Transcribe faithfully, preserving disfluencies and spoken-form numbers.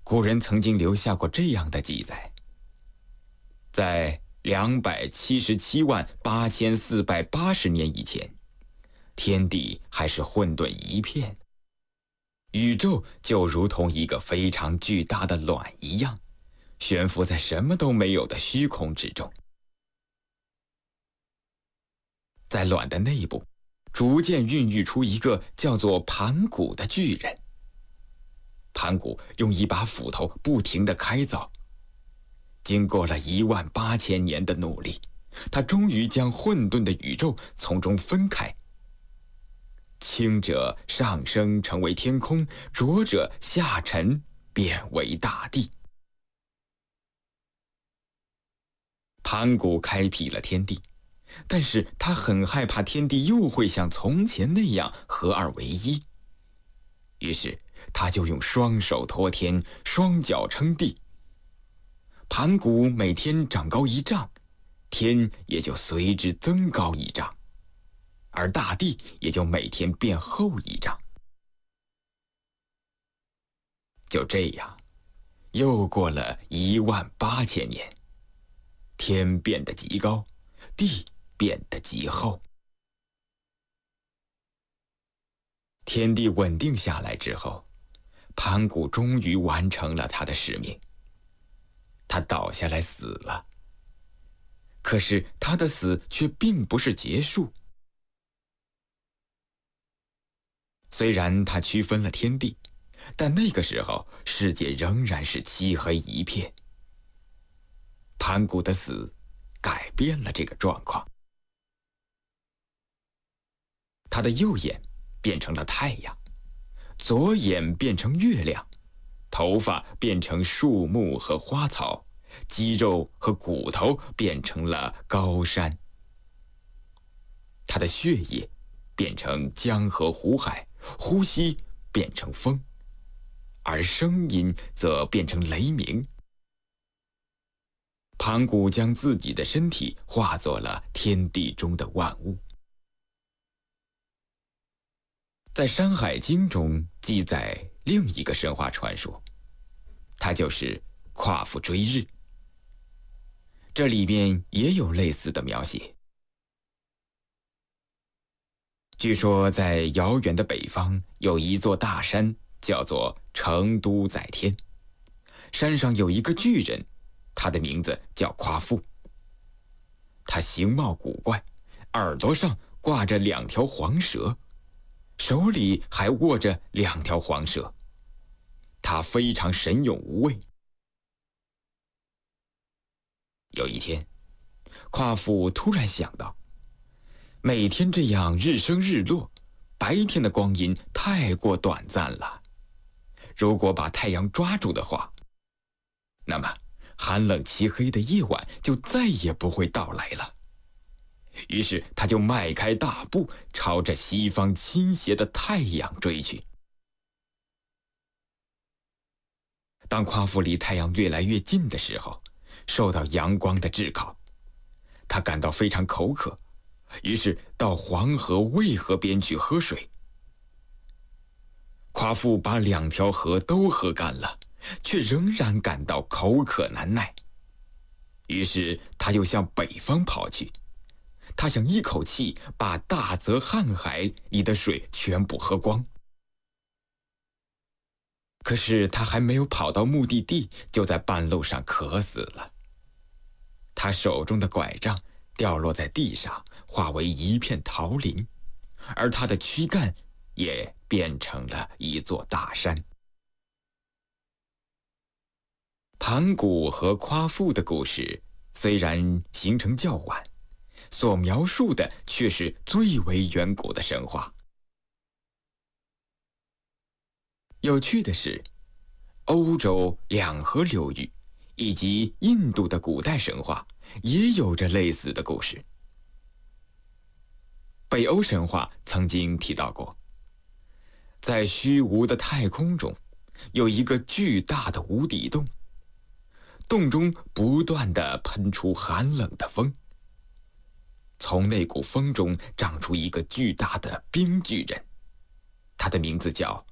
古人曾经留下过这样的记载：在两百七十七万八千四百八十年以前，天地还是混沌一片，宇宙就如同一个非常巨大的卵一样，悬浮在什么都没有的虚空之中。在卵的内部，逐渐孕育出一个叫做盘古的巨人。盘古用一把斧头不停地开凿，经过了一万八千年的努力，他终于将混沌的宇宙从中分开。轻者上升成为天空，浊者下沉变为大地。盘古开辟了天地，但是他很害怕天地又会像从前那样合二为一，于是他就用双手托天，双脚撑地。盘古每天长高一丈，天也就随之增高一丈，而大地也就每天变厚一丈。就这样，又过了一万八千年，天变得极高，地变得极厚。天地稳定下来之后，盘古终于完成了他的使命。他倒下来死了，可是他的死却并不是结束。虽然他区分了天地，但那个时候世界仍然是漆黑一片。盘古的死改变了这个状况，他的右眼变成了太阳，左眼变成月亮，头发变成树木和花草，肌肉和骨头变成了高山。他的血液变成江河湖海，呼吸变成风，而声音则变成雷鸣。盘古将自己的身体化作了天地中的万物。在《山海经》中记载另一个神话传说，它就是夸父追日。这里边也有类似的描写。据说在遥远的北方有一座大山，叫做成都在天。山上有一个巨人，他的名字叫夸父。他形貌古怪，耳朵上挂着两条黄蛇，手里还握着两条黄蛇。他非常神勇无畏。有一天，夸父突然想到，每天这样日升日落，白天的光阴太过短暂了。如果把太阳抓住的话，那么寒冷漆黑的夜晚就再也不会到来了。于是他就迈开大步，朝着西方倾斜的太阳追去。当夸父离太阳越来越近的时候，受到阳光的炙烤，他感到非常口渴，于是到黄河、渭河边去喝水。夸父把两条河都喝干了，却仍然感到口渴难耐，于是他又向北方跑去。他想一口气把大泽瀚海里的水全部喝光。可是他还没有跑到目的地，就在半路上渴死了。他手中的拐杖掉落在地上，化为一片桃林，而他的躯干也变成了一座大山。盘古和夸父的故事虽然形成较晚，所描述的却是最为远古的神话。有趣的是，欧洲两河流域以及印度的古代神话也有着类似的故事。北欧神话曾经提到过，在虚无的太空中有一个巨大的无底洞，洞中不断地喷出寒冷的风，从那股风中长出一个巨大的冰巨人，他的名字叫